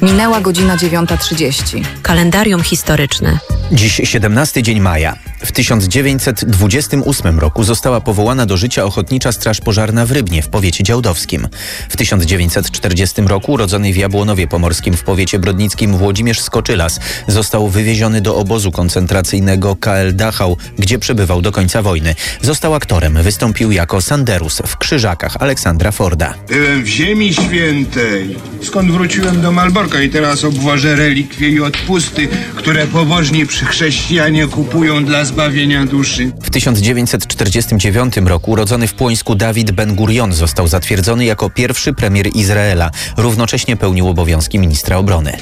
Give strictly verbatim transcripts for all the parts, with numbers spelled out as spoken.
Minęła godzina dziewiąta trzydzieści. Kalendarium historyczne. Dziś siedemnasty dzień maja. W tysiąc dziewięćset dwudziestym ósmym roku została powołana do życia Ochotnicza Straż Pożarna w Rybnie w powiecie działdowskim. W tysiąc dziewięćset czterdziestym roku urodzony w Jabłonowie Pomorskim w powiecie brodnickim Włodzimierz Skoczylas został wywieziony do obozu koncentracyjnego K L Dachau, gdzie przebywał do końca wojny. Został aktorem, wystąpił jako Sanderus w Krzyżakach Aleksandra Forda. Byłem w Ziemi Świętej, skąd wróciłem do Malborka i teraz obwożę relikwie i odpusty, które pobożni chrześcijanie kupują dla zbawienia duszy. W tysiąc dziewięćset czterdziestym dziewiątym roku urodzony w Płońsku Dawid Ben-Gurion został zatwierdzony jako pierwszy premier Izraela. Równocześnie pełnił obowiązki ministra obrony.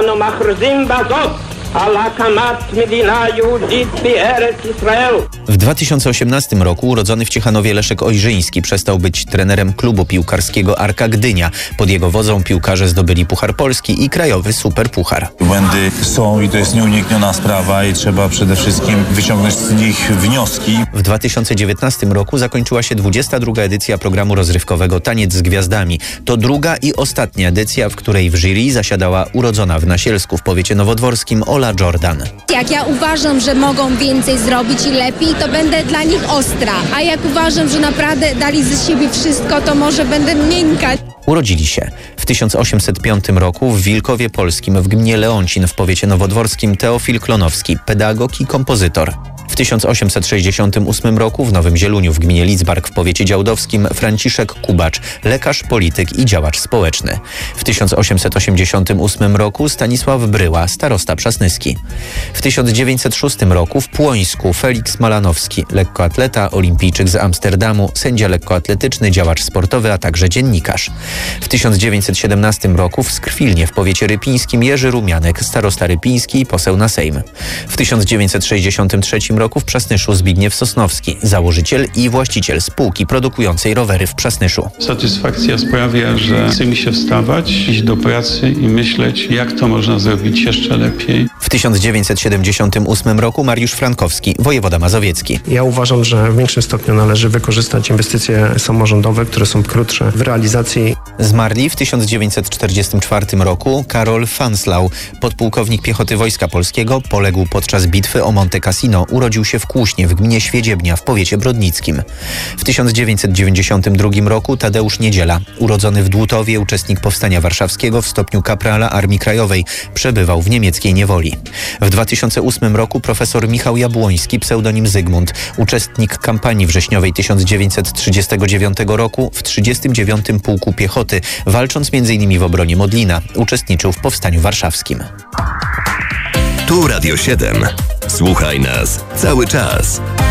W dwa tysiące osiemnastym roku urodzony w Ciechanowie Leszek Ojrzyński przestał być trenerem klubu piłkarskiego Arka Gdynia. Pod jego wodzą piłkarze zdobyli Puchar Polski i krajowy Superpuchar. Błędy są i to jest nieunikniona sprawa i trzeba przede wszystkim wyciągnąć z nich wnioski. W dwa tysiące dziewiętnastym roku zakończyła się dwudziesta druga edycja programu rozrywkowego Taniec z Gwiazdami. To druga i ostatnia edycja, w której w jury zasiadała urodzona w Nasielsku w powiecie nowodworskim Ola Jordan. Jak ja uważam, że mogą więcej zrobić i lepiej, to będę dla nich ostra. A jak uważam, że naprawdę dali ze siebie wszystko, to może będę miękka. Urodzili się w tysiąc osiemset piątym roku w Wilkowie Polskim w gminie Leoncin w powiecie nowodworskim Teofil Klonowski, pedagog i kompozytor. W tysiąc osiemset sześćdziesiątym ósmym roku w Nowym Zieluniu w gminie Lidzbark w powiecie działdowskim Franciszek Kubacz, lekarz, polityk i działacz społeczny. W tysiąc osiemset osiemdziesiątym ósmym roku Stanisław Bryła, starosta przasnyski. W tysiąc dziewięćset szóstym roku w Płońsku Felix Malanowski, lekkoatleta, olimpijczyk z Amsterdamu, sędzia lekkoatletyczny, działacz sportowy, a także dziennikarz. W tysiąc dziewięćset siedemnastym roku w Skrwilnie w powiecie rypińskim Jerzy Rumianek, starosta rypiński i poseł na Sejm. W tysiąc dziewięćset sześćdziesiątym trzecim roku w Przasnyszu Zbigniew Sosnowski, założyciel i właściciel spółki produkującej rowery w Przasnyszu. Satysfakcja sprawia, że chce mi się wstawać, iść do pracy i myśleć, jak to można zrobić jeszcze lepiej. W tysiąc dziewięćset siedemdziesiątym ósmym roku Mariusz Frankowski, wojewoda mazowiecki. Ja uważam, że w większym stopniu należy wykorzystać inwestycje samorządowe, które są krótsze w realizacji. Zmarli w tysiąc dziewięćset czterdziestym czwartym roku Karol Fanslau, podpułkownik piechoty Wojska Polskiego, poległ podczas bitwy o Monte Cassino. Urodził się w Kłuśnie w gminie Świedziebnia w powiecie brodnickim. W tysiąc dziewięćset dziewięćdziesiątym drugim roku Tadeusz Niedziela, urodzony w Dłutowie, uczestnik Powstania Warszawskiego w stopniu kaprala Armii Krajowej, przebywał w niemieckiej niewoli. W dwa tysiące ósmym roku profesor Michał Jabłoński, pseudonim Zygmunt, uczestnik kampanii wrześniowej tysiąc dziewięćset trzydziestego dziewiątego roku w trzydziestym dziewiątym Pułku Piechoty, walcząc między innymi w obronie Modlina, uczestniczył w Powstaniu Warszawskim. Tu Radio siedem. Słuchaj nas cały czas.